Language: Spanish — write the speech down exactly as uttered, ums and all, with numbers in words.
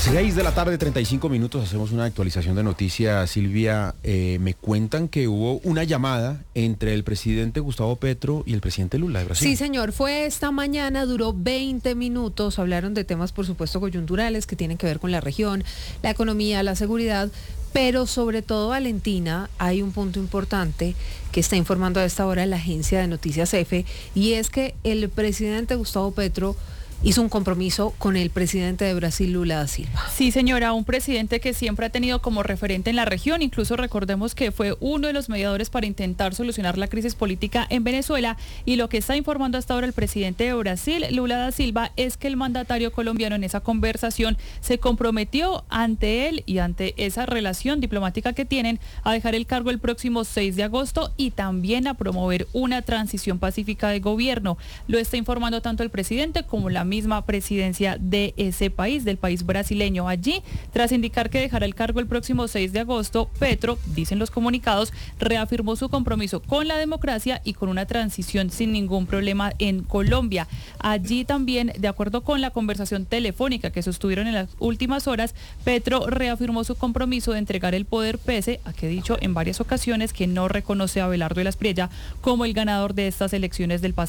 seis de la tarde, treinta y cinco minutos, hacemos una actualización de noticias. Silvia, eh, me cuentan que hubo una llamada entre el presidente Gustavo Petro y el presidente Lula de Brasil. Sí, señor, fue esta mañana, duró veinte minutos, hablaron de temas, por supuesto, coyunturales que tienen que ver con la región, la economía, la seguridad, pero sobre todo, Valentina, hay un punto importante que está informando a esta hora la agencia de noticias EFE, y es que el presidente Gustavo Petro hizo un compromiso con el presidente de Brasil, Lula da Silva. Sí, señora, un presidente que siempre ha tenido como referente en la región, incluso recordemos que fue uno de los mediadores para intentar solucionar la crisis política en Venezuela, y lo que está informando hasta ahora el presidente de Brasil, Lula da Silva, es que el mandatario colombiano en esa conversación se comprometió ante él y ante esa relación diplomática que tienen a dejar el cargo el próximo seis de agosto y también a promover una transición pacífica de gobierno. Lo está informando tanto el presidente como la misma presidencia de ese país, del país brasileño. Allí, tras indicar que dejará el cargo el próximo seis de agosto, Petro, dicen los comunicados, reafirmó su compromiso con la democracia y con una transición sin ningún problema en Colombia. Allí también, de acuerdo con la conversación telefónica que sostuvieron en las últimas horas, Petro reafirmó su compromiso de entregar el poder pese a que ha dicho en varias ocasiones que no reconoce a Abelardo de la Espriella como el ganador de estas elecciones del pasado